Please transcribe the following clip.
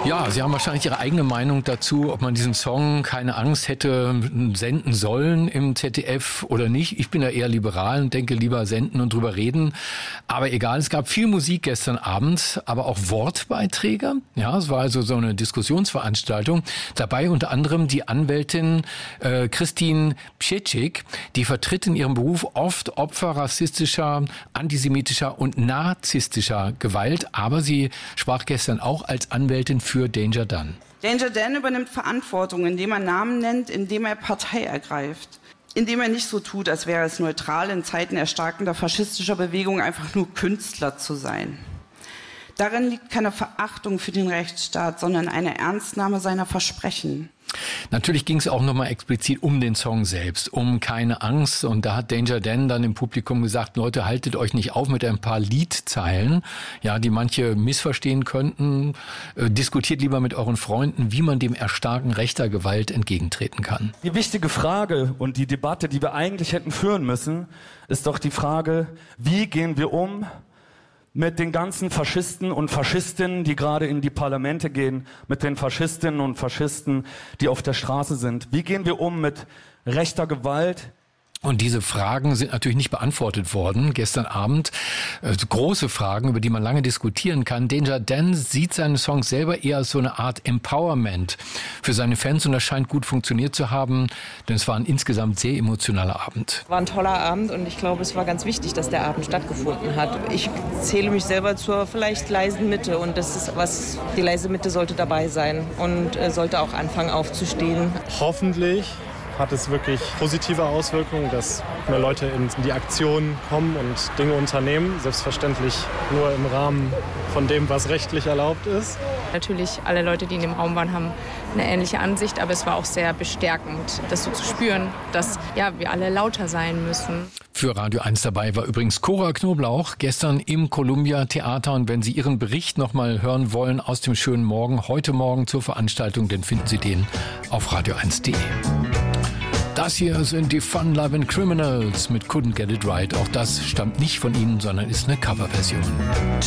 Ja, Sie haben wahrscheinlich Ihre eigene Meinung dazu, ob man diesen Song Keine Angst hätte senden sollen im ZDF oder nicht. Ich bin da eher liberal und denke lieber senden und drüber reden. Aber egal, es gab viel Musik gestern Abend, aber auch Wortbeiträge. Ja, es war also so eine Diskussionsveranstaltung. Dabei unter anderem die Anwältin Christine Pschetschik, die vertritt in ihrem Beruf oft Opfer rassistischer, antisemitischer und narzisstischer Gewalt. Aber sie sprach gestern auch als Anwältin für Danger Dan. Danger Dan übernimmt Verantwortung, indem er Namen nennt, indem er Partei ergreift. Indem er nicht so tut, als wäre es neutral, in Zeiten erstarkender faschistischer Bewegung einfach nur Künstler zu sein. Darin liegt keine Verachtung für den Rechtsstaat, sondern eine Ernstnahme seiner Versprechen. Natürlich ging es auch nochmal explizit um den Song selbst, um Keine Angst. Und da hat Danger Dan dann im Publikum gesagt, Leute, haltet euch nicht auf mit ein paar Liedzeilen, ja, die manche missverstehen könnten. Diskutiert lieber mit euren Freunden, wie man dem Erstarken rechter Gewalt entgegentreten kann. Die wichtige Frage und die Debatte, die wir eigentlich hätten führen müssen, ist doch die Frage, wie gehen wir um mit den ganzen Faschisten und Faschistinnen, die gerade in die Parlamente gehen, mit den Faschistinnen und Faschisten, die auf der Straße sind. Wie gehen wir um mit rechter Gewalt? Und diese Fragen sind natürlich nicht beantwortet worden gestern Abend. Große Fragen, über die man lange diskutieren kann. Danger Dan sieht seine Songs selber eher als so eine Art Empowerment für seine Fans und das scheint gut funktioniert zu haben, denn es war ein insgesamt sehr emotionaler Abend. War ein toller Abend und ich glaube, es war ganz wichtig, dass der Abend stattgefunden hat. Ich zähle mich selber zur vielleicht leisen Mitte und das ist was, die leise Mitte sollte dabei sein und sollte auch anfangen aufzustehen. Hoffentlich hat es wirklich positive Auswirkungen, dass mehr Leute in die Aktion kommen und Dinge unternehmen. Selbstverständlich nur im Rahmen von dem, was rechtlich erlaubt ist. Natürlich, alle Leute, die in dem Raum waren, haben eine ähnliche Ansicht, aber es war auch sehr bestärkend, das so zu spüren, dass wir alle lauter sein müssen. Für Radio 1 dabei war übrigens Cora Knoblauch gestern im Columbia Theater. Und wenn Sie Ihren Bericht noch mal hören wollen aus dem schönen Morgen, heute Morgen zur Veranstaltung, dann finden Sie den auf radio1.de. Das hier sind die Fun Lovin' Criminals mit Couldn't Get It Right. Auch das stammt nicht von ihnen, sondern ist eine Coverversion.